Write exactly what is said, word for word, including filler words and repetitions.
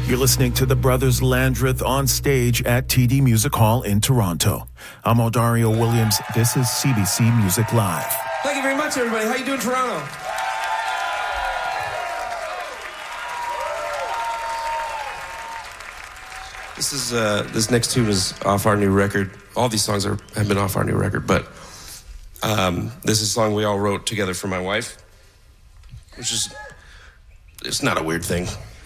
You're listening to the Brothers Landreth on stage at T D Music Hall in Toronto. I'm Odario Williams. This is C B C Music Live. Thank you very much, everybody. How you doing, Toronto? This is uh, this next tune is off our new record. All these songs are have been off our new record, but um, this is a song we all wrote together for my wife, which is it's not a weird thing.